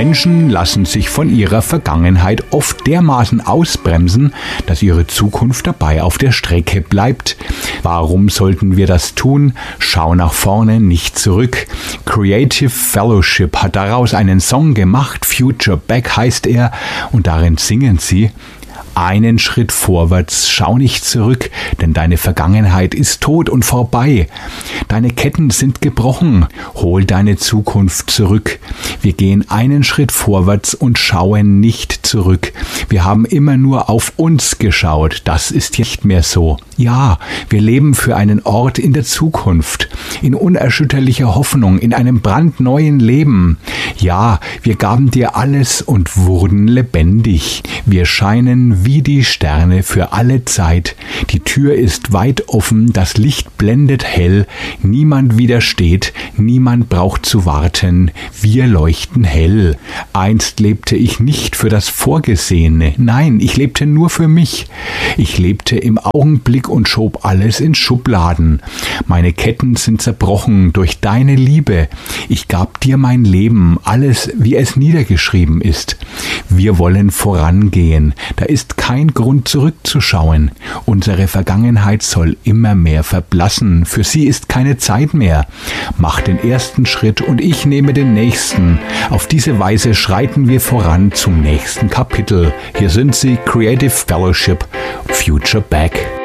Menschen lassen sich von ihrer Vergangenheit oft dermaßen ausbremsen, dass ihre Zukunft dabei auf der Strecke bleibt. Warum sollten wir das tun? Schau nach vorne, nicht zurück. Creative Fellowship hat daraus einen Song gemacht, Future Back heißt er, und darin singen sie: Einen Schritt vorwärts, schau nicht zurück, denn deine Vergangenheit ist tot und vorbei. Deine Ketten sind gebrochen, hol deine Zukunft zurück. Wir gehen einen Schritt vorwärts und schauen nicht zurück. Wir haben immer nur auf uns geschaut, das ist nicht mehr so. Ja, wir leben für einen Ort in der Zukunft, in unerschütterlicher Hoffnung, in einem brandneuen Leben. Ja, wir gaben dir alles und wurden lebendig. Wir scheinen wie die Sterne für alle Zeit. Die Tür ist weit offen, das Licht blendet hell. Niemand widersteht, niemand braucht zu warten. Wir leuchten hell. Einst lebte ich nicht für das Vorgesehene. Nein, ich lebte nur für mich. Ich lebte im Augenblick und schob alles in Schubladen. Meine Ketten sind zerbrochen durch deine Liebe. Ich gab dir mein Leben, alles, wie es niedergeschrieben ist. Wir wollen vorangehen. Da ist kein Grund zurückzuschauen. Unsere Vergangenheit soll immer mehr verblassen. Für sie ist keine Zeit mehr. Mach den ersten Schritt und ich nehme den nächsten. Auf diese Weise schreiten wir voran zum nächsten Kapitel. Hier sind sie, Creative Fellowship, Future Back.